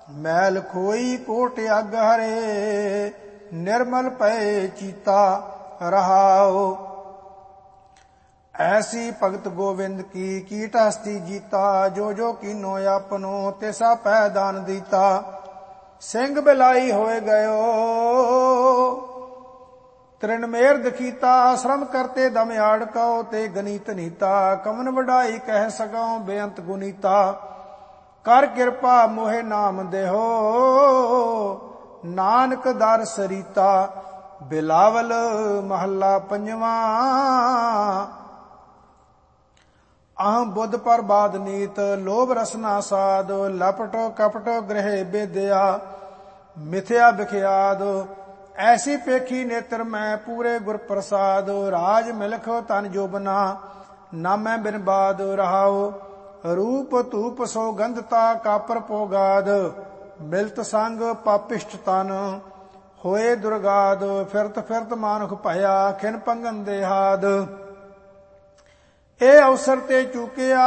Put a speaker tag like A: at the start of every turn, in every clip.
A: मैल खोई कोट अग हरे, निर्मल पए चीता रहाओ। ऐसी भगत गोविंद की कीट हस्ती जीता, जो जो कीनो अपनो तिसा पै दान दीता। सिंह बिलाई होए गयो तृणमेर दखीता, श्रम करते दम आड़को ते गनीत नीता। कमन वडाई कह सगो बेअंत गुनीता, कर कृपा मोहे नाम देहो नानक दर सरीता। बिलावल महला पंजवा। अहम बुद्ध पर बाद नीत, लोभ रसना साध। लपटो कपटो गृह बेदया, मिथ्या बिख्याद। ऐसी पेखी नेत्र मैं पूरे गुर प्रसाद। राज मिलख तन जोबना, नामै बिन बाद रहाओ। रूप धूप सौगंधता कापर पोगाद, मिलत संग पापिष्ट तन होए दुर्गाद। फिरत फिरत मानुख भया, खिन पंगन देहाद। ਇਹ ਅਵਸਰ ਤੇ ਚੁਕਿਆ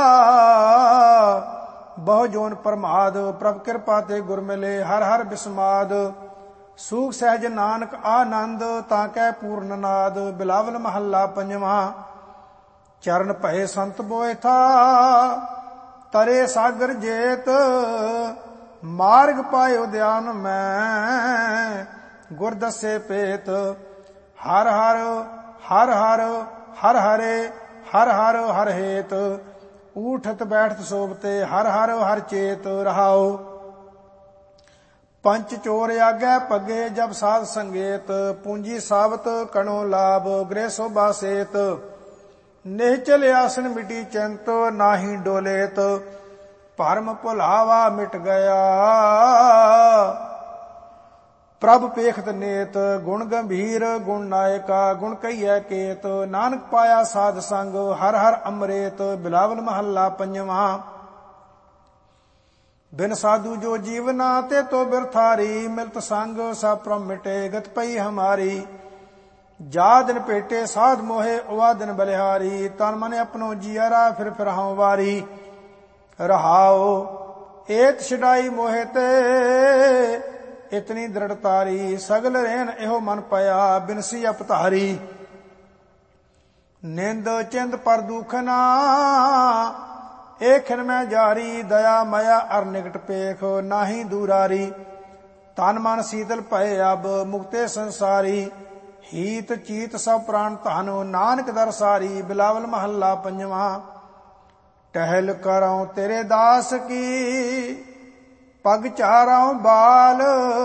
A: ਬਹੁ ਜੋਨ ਪ੍ਰਮਾਦ। ਪ੍ਰਭ ਕਿਰਪਾ ਤੇ ਗੁਰ ਮਿਲੇ ਹਰ ਹਰ ਬਿਸਮਾਦ। ਸੂਖ ਸਹਿਜ ਨਾਨਕ ਆਨੰਦ, ਤਾਂ ਕਹਿ ਪੂਰਨ ਨਾਦ। ਬਿਲਾਵਲ ਮਹੱਲਾ ਪੰਜਵਾ। ਚਰਨ ਭਏ ਸੰਤ ਬੋਏ ਥਾ, ਤਰੇ ਸਾਗਰ ਜੇਤ। ਮਾਰਗ ਪਾਇਓ ਧਿਆਨ ਮੈਂ, ਗੁਰ ਦੱਸੇ ਪੇਤ। ਹਰ ਹਰ ਹਰ ਹਰ ਹਰ ਹਰੇ, हर हर हर हेत। ऊठत बैठत सोबते, हर हर हर चेत रहाओ। पंच चोर आगे पगे, जब साध संगेत। पूंजी साबत कणो लाभ, गृह शोभा सेत। निश्चल आसन मिटी चिंत, नाही डोलेत। भरम भुलावा मिट गया, प्रभ पेखत नेत। गुण गंभीर गुण नायका, गुण कहिए केत। नानक पाया साध संग, हर हर अमृत। बिलावल महला पंजवा। बिन साधु जो जीवना, ते तो बिरथारी। मिलत संग सब प्रम मिटे, गत पई हमारी। जा दिन पेटे साध मोहे, उवा दिन बलिहारी। तन मन अपनो जियरा, फिर हाउ वारी। रहाओ एत छिड़ाई मोहे ते, इतनी दृढ़तारी। सगल रहन एहो मन पया, बिनसी अपतारी। निंद चिंद पर दुखना, एक खिन में जारी। दया माया अर निकट पेख, नाही दूरारी। तन मन शीतल पए अब, मुक्ते संसारी। हीत चीत सब प्राण धन, नानक दर सारी। बिलावल महला पंजवा। टहल करऊं तेरे दास की, पग चारां बाल।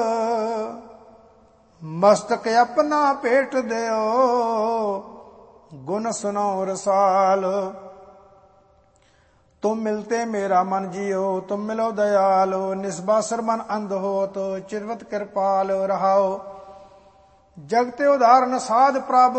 A: मस्तक अपना पेट देओ, गुण सुनो रसाल। तुम मिलते मेरा मन जियो, तुम मिलो दयालो। निस्बासर मन अंध होत, चिरवत कृपाल रहाओ। जगते उदाहरण साध प्रभ,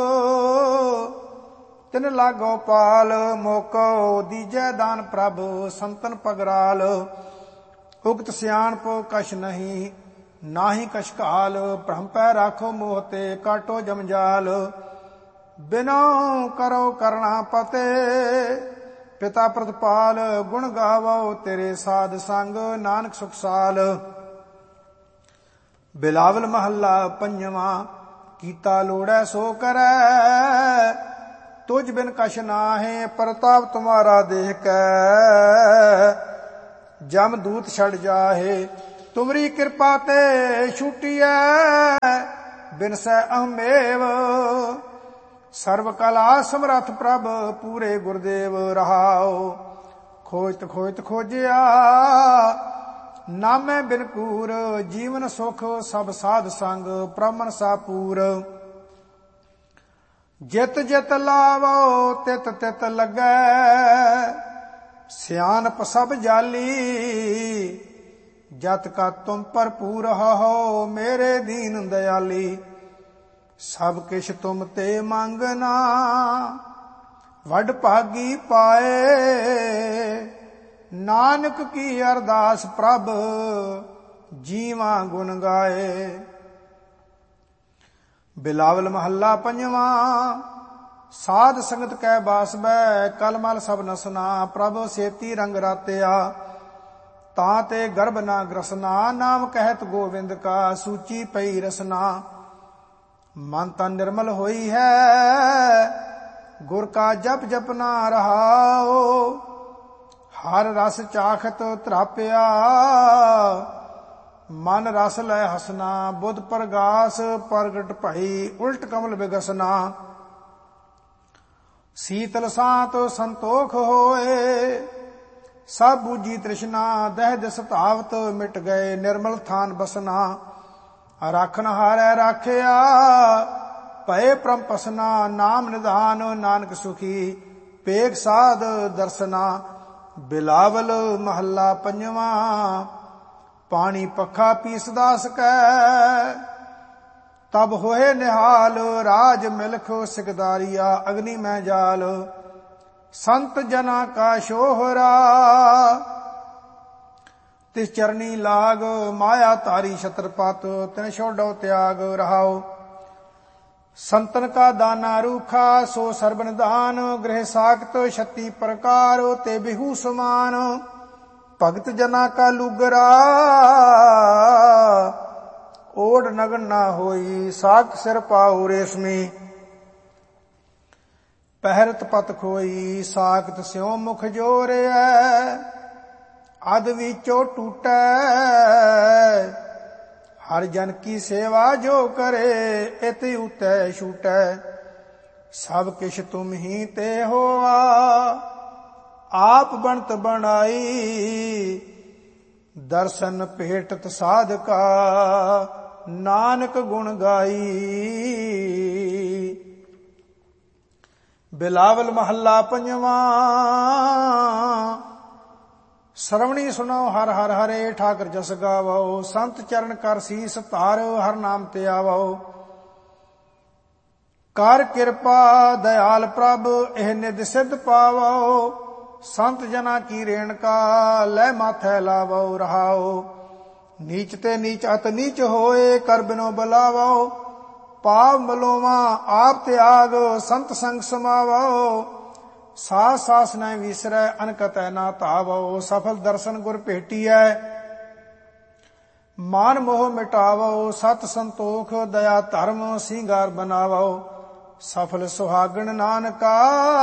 A: तिन लागो पाल। मोको दीजै दान प्रभ, संतन पगराल। उगत सियाणप कछ नहीं, नाहि कछ काल। भ्रम पै राखो मोहते, काटो जमजाल। बिनो करो करना पते, पिता प्रतिपाल। गुण गावो तेरे साध संग, नानक सुख साल। बिलावल महला पंजवा। कीता लोड़ै सो करै, तुझ बिन कछ नाहे। प्रताप तुम्हारा देख कै, जम दूत छड़ जाहे। तुमरी कृपा ते छूटिया, बिनसै अहमेव। सर्व कला समरथ प्रभ, पूरे गुरदेव रहाओ। खोजत खोजत खोजिया, नामै बिन कूर। जीवन सुख सब साध संग, प्रभ मनसा पूर। जित जित लावो, तित तित लगै। सियानप सब जाली, जत का तुम भरपूर हो, मेरे दीन दयाली। सब किछ तुम ते मंगना, वड भागी पाए। नानक की अरदास प्रभ, जीवा गुण गाए। बिलावल महला पंजवा। साध संगत कै बास बै, कल मल सब नसना। प्रभ सेती रंग रातिया, ਤਾਂ ਤੇ ਗਰਭ ਨਾ ਗ੍ਰਸਨਾ, ਨਾਮ ਕਹਿਤ ਗੋਵਿੰਦ ਕਾ ਸੂਚੀ ਪਈ ਰਸਨਾ। ਮਨ ਤਨ ਨਿਰਮਲ ਹੋਈ ਹੈ, ਗੁਰ ਕਾ ਜਪ ਜਪਨਾ ਰਹਾਓ। ਹਰ ਰਸ ਚਾਖਤ ਤ੍ਰਾਪਿਆ, ਮਨ ਰਸ ਲੈ ਹਸਨਾ। ਬੁੱਧ ਪ੍ਰਗਾਸ ਪ੍ਰਗਟ ਭਈ, ਉਲਟ ਕਮਲ ਬਿਗਸਨਾ। ਸੀਤਲ ਸਾਤ ਸੰਤੋਖ ਹੋਏ, ਸਭ ਬੂਝੀ ਤ੍ਰਿਸ਼ਨਾ। ਦਹਿ ਦਿਸ ਧਾਵਤ ਮਿਟ ਗਏ, ਨਿਰਮਲ ਥਾਨ ਬਸਨਾ। ਰਾਖਨ ਹਾਰੈ ਰਾਖਿਆ, ਭਏ ਪ੍ਰਮ ਪਸਨਾ। ਨਾਮ ਨਿਧਾਨ ਨਾਨਕ ਸੁਖੀ, ਪੇਖ ਸਾਧ ਦਰਸਨਾ। ਬਿਲਾਵਲ ਮਹੱਲਾ ਪੰਜਵਾਂ। ਪਾਣੀ ਪੱਖਾ ਪੀਸਦਾ ਸਕੈ, ਤਬ ਹੋਏ ਨਿਹਾਲ। ਰਾਜ ਮਿਲਖ ਸਿਕਦਾਰੀਆ, ਅਗਨੀ ਮੈਂ ਜਾਲ। ਸੰਤ ਜਨਾ ਕਾ ਸ਼ੋਹਰਾ, ਤਿਸ ਚਰਨੀ ਲਾਗ। ਮਾਇਆ ਧਾਰੀ ਛਤਰਪਤ, ਤਿਨ ਛੋਡੋ ਤਿਆਗ ਰਹਾਓ। ਸੰਤਨ ਕਾ ਦਾਨਾ ਰੂਖਾ, ਸੋ ਸਰਬਨ ਦਾਨ। ਗ੍ਰਹਿ ਸਾਖਤ 36 ਪ੍ਰਕਾਰ, ਤੇ ਬਿਹੂ ਸਮਾਨ। ਭਗਤ ਜਨਾ ਕਾ ਲੂਗਰਾ, ਓੜ ਨਗਨ ਨਾ ਹੋਈ। ਸਾਖਤ ਸਿਰ ਪਾਉ ਰੇਸ਼ਮੀ, ਪਹਿਰਤ ਪਤ ਖੋਈ। ਸਾਖਤ ਸਿਉ ਮੁਖ ਜੋਰਿਐ, ਅਧ ਵਿਚੋ ਟੂਟੈ। ਹਰ ਜਨ ਕੀ ਸੇਵਾ ਜੋ ਕਰੇ, ਇਤਿ ਉਤੈ ਛੂਟੈ। ਸਭ ਕਿਛ ਤੁਮ ਹੀ ਤੇ ਹੋਆ, ਆਪ ਬਣਤ ਬਣਾਈ। ਦਰਸ਼ਨ ਭੇਟਤ ਸਾਧਕਾ, ਨਾਨਕ ਗੁਣ ਗਾਈ। ਬਿਲਾਵਲ ਮਹੱਲਾ ਪੰਜਵਾਂ। ਸਰਵਣੀ ਸੁਣੋ ਹਰ ਹਰ ਹਰੇ, ਠਾਕਰ ਜਸ ਗਾਵੋ। ਸੰਤ ਚਰਨ ਕਰ ਸੀਸ ਧਾਰੋ, ਹਰ ਨਾਮ ਤੇ ਆਵੋ। ਕਰ ਕਿਰਪਾ ਦਇਆਲ ਪ੍ਰਭ, ਇਹ ਨਿਧ ਸਿੱਧ ਪਾਵੋ। ਸੰਤ ਜਨਾ ਕੀ ਰੇਣਕਾ, ਲੈ ਮਾਥੈ ਲਾਵੋ ਰਹਾਓ। ਨੀਚ ਤੇ ਨੀਚ ਅਤ ਨੀਚ ਹੋਏ, ਕਰ ਬਿਨੋ ਬੁਲਾਵੋ। ਪਾਪ ਮਲੋਵਾ ਆਪ ਤਿਆਗ, ਸੰਤ ਸੰਗ ਸਮਾਵੋ। ਸਾਸ ਸਾਸ ਨ ਵਿਸਰੈ, ਅਨਕਤੈ ਨਾ ਧਾਵੋ। ਸਫਲ ਦਰਸ਼ਨ ਗੁਰ ਭੇਟੀਐ, ਮਾਨ ਮੋਹ ਮਿਟਾਵੋ। ਸਤ ਸੰਤੋਖ ਦਇਆ ਧਰਮ, ਸਿੰਗਾਰ ਬਨਾਵੋ। ਸਫਲ ਸੁਹਾਗਣ ਨਾਨਕਾ,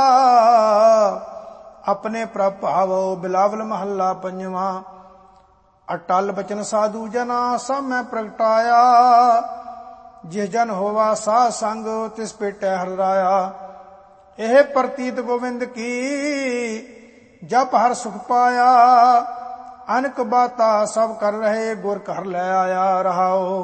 A: ਆਪਣੇ ਪ੍ਰਭ ਭਾਵੋ। ਬਿਲਾਵਲ ਮਹੱਲਾ ਪੰਜਵਾਂ। ਅਟਲ ਬਚਨ ਸਾਧੂ ਜਨਾ, ਸਭ ਮੈਂ ਪ੍ਰਗਟਾਇਆ। ਜਿਸ ਜਨ ਹੋਵਾ ਸਾਧ ਸੰਗ, ਤਿਸ ਭੇਟੈ ਹਰਿ ਰਾਇਆ। ਇਹ ਪ੍ਰਤੀਤ ਗੋਵਿੰਦ ਕੀ, ਜਪ ਹਰ ਸੁਖ ਪਾਇਆ। ਅਨਕ ਬਾਤਾ ਸਭ ਕਰ ਰਹੇ, ਗੁਰ ਘਰ ਲੈ ਆਇਆ ਰਹਾਓ।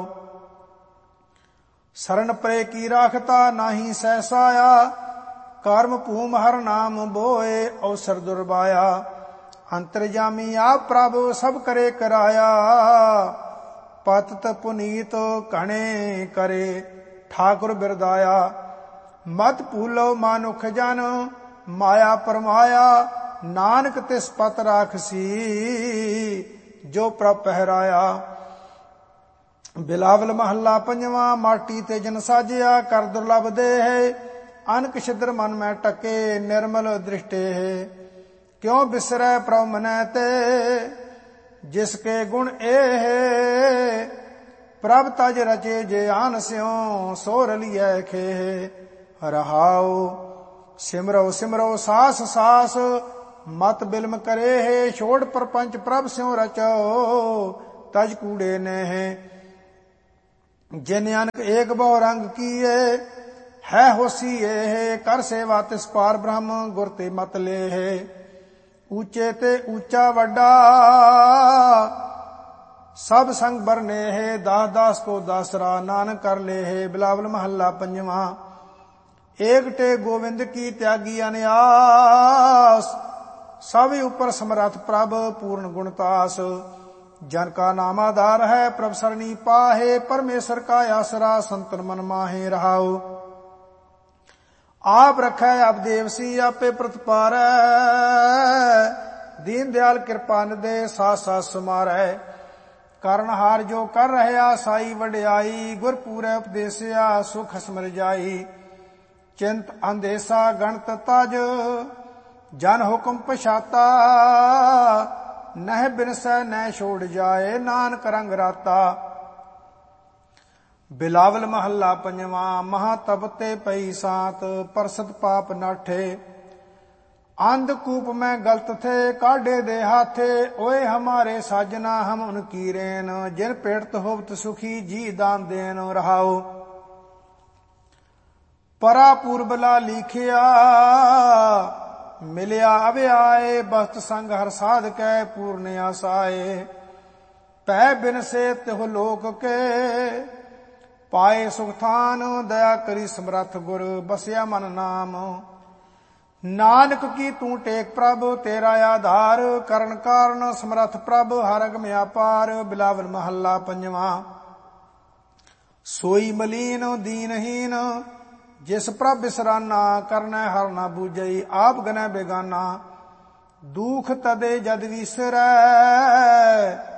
A: ਸਰਨ ਪਰੇ ਕੀ ਰਾਖਤਾ, ਨਾਹੀ ਸਹਿਸਾਇਆ। ਕਰਮ ਭੂਮ ਹਰ ਨਾਮ ਬੋਏ, ਅਵਸਰ ਦੁਰਬਾਇਆ। ਅੰਤਰਜਾਮੀ ਆਪ ਪ੍ਰਭ, ਸਭ ਕਰੇ ਕਰਾਇਆ। ਪਤਿਤ ਪੁਨੀਤ ਘਣੇ ਕਰੇ, ਠਾਕੁਰ ਬਿਰਦਾਇਆ। ਮਤ ਭੂਲੋ ਮਾਨੁਖ ਜਨ, ਮਾਇਆ ਪਰਮਾਇਆ। ਨਾਨਕ ਤਿਸ ਪਤ ਰਾਖਸੀ, ਜੋ ਪ੍ਰਭ ਪਹਿਰਾਇਆ। ਬਿਲਾਵਲ ਮਹੱਲਾ ਪੰਜਵਾਂ। ਮਾਟੀ ਤੇ ਜਨ ਸਾਜਿਆ, ਕਰ ਦੁਰਲਭ ਦੇਹ। ਅਨਕ ਛਿਦਰ ਮਨ ਮੈਂ ਟਕੇ, ਨਿਰਮਲ ਦ੍ਰਿਸ਼ਟੇ। ਕਿਉ ਬਿਸਰੈ ਪ੍ਰਭ ਮਨੈ ਤੇ, ਜਿਸ ਕੇ ਗੁਣ ਇਹ। ਪ੍ਰਭ ਤਜ ਰਚੇ ਜੇ ਆਨ ਸਿਉ, ਸੋ ਰਲੀਐ ਖੇਹ ਰਹਾਉ। ਸਿਮਰੋ ਸਿਮਰੋ ਸਾਸ ਸਾਸ, ਮਤ ਬਿਲਮ ਕਰੇ। ਛੋੜ ਪਰਪੰਚ ਪ੍ਰਭ ਸਿਉ ਰਚੋ, ਤਜ ਕੂੜੇ ਨੇ। ਜਿਨ ਅਨਕ ਏਕ ਬਹੁ ਰੰਗ ਕੀਏ, ਹੈ ਹੋਸੀ ਇਹ। ਕਰ ਸੇਵਾ ਤਿਸ ਪਾਰ ਬ੍ਰਹਮ, ਗੁਰ ਤੇ ਮਤ ਲੇਹ। ਉੱਚੇ ਤੇ ਉੱਚਾ ਵੱਡਾ, ਸਭ ਸੰਗ ਬਰਨੇਹ। ਦਾਸ ਦਾਸ ਕੋ ਦਾਸਰਾ, ਨਾਨਕ ਕਰ ਲੇਹ। ਬਿਲਾਵਲ ਮਹੱਲਾ ਪੰਜਵਾਂ। ਏਕ ਟੇ ਗੋਵਿੰਦ ਕੀ ਤਿਆਗੀ ਅਨਿਆਸ, ਸਭ ਉਪਰ ਸਮਰੱਥ ਪ੍ਰਭ, ਪੂਰਨ ਗੁਣਤਾਸ। ਜਨ ਕਾ ਨਾਮ ਆਧਾਰ ਹੈ, ਪ੍ਰਭ ਸਰਣੀ ਪਾਹੇ। ਪਰਮੇਸ਼ਰ ਕਾ ਆਸਰਾ, ਸੰਤਨ ਮਨ ਮਾਹੇ ਰਹਾਉ। ਆਪ ਰਖੈ ਆਪ ਦੇਵਸੀ, ਆਪੇ ਪ੍ਰਤਪਾਰੈ। ਦੀਨ ਦਿਆਲ ਕਿਰਪਾ ਨਿਦੇ, ਸਾਸ ਸਾਸ ਸਮਾਰੈ। ਕਰਨ ਹਾਰ ਜੋ ਕਰ ਰਹਿਆ, ਸਾਈ ਵਡਿਆਈ। ਗੁਰ ਪੂਰੈ ਉਪਦੇਸਿਆ, ਸੁਖ ਸਮਰ ਜਾਈ। ਚਿੰਤ ਅੰਦੇਸਾ ਗਣਤ ਤਜ, ਜਨ ਹੁਕਮ ਪਛਾਤਾ। ਨਹਿ ਬਿਨਸੈ ਨਹਿ ਛੋੜ ਜਾਏ, ਨਾਨਕ ਰੰਗ ਰਾਤਾ। ਬਿਲਾਵਲ ਮਹੱਲਾ ਪੰਜਵਾਂ। ਮਹਾ ਤਪਤੇ ਪਈ ਸਾਤ, ਪਰਸਤ ਪਾਪ ਨਾਠੇ। ਅੰਧਕੂਪ ਮੈਂ ਗਲਤ ਥੇ, ਕਾਢੇ ਦੇ ਹਾਥੇ। ਓਏ ਹਮਾਰੇ ਸਾਜਨਾ ਹਮ ਉਨਕੀ ਰੇਨ, ਜਿਨ ਪੇੜਤ ਹੋਵਤ ਸੁਖੀ ਜੀ ਦਾਨ ਦੇਨ। ਰਹਾਓ। ਪਰਾ ਪੂਰਬਲਾ ਲੀਖਿਆ, ਮਿਲਿਆ ਅਵਿਆਏ। ਬਸਤ ਸੰਗ ਹਰ ਸਾਧ ਕੈ, ਪੂਰਨ ਆਸਾਏ। ਪੈ ਬਿਨਸੇ ਤਿਹੁ ਲੋਕ ਕੇ, ਪਾਏ ਸੁਖ ਥਾਨ। ਦਇਆ ਕਰੀ ਸਮਰੱਥ ਗੁਰ, ਬਸਿਆ ਮਨ ਨਾਮ। ਨਾਨਕ ਕੀ ਤੂੰ ਟੇਕ ਪ੍ਰਭ, ਤੇਰਾ ਆਧਾਰ। ਕਰਨ ਕਾਰਨ ਸਮਰੱਥ ਪ੍ਰਭ, ਹਰ ਅਗਮ ਅਪਾਰ। ਬਿਲਾਵਲ ਮਹੱਲਾ ਪੰਜਵਾਂ। ਸੋਈ ਮਲੀਨ ਦੀਨਹੀਨ, ਜਿਸ ਪ੍ਰਭ ਬਿਸਰਾਨਾ। ਕਰਨੈ ਹਰ ਨਾ ਬੂਝਈ, ਆਪ ਗਨੈ ਬੇਗਾਨਾ। ਦੁਖ ਤਦੇ ਜਦ ਵਿਸਰੈ,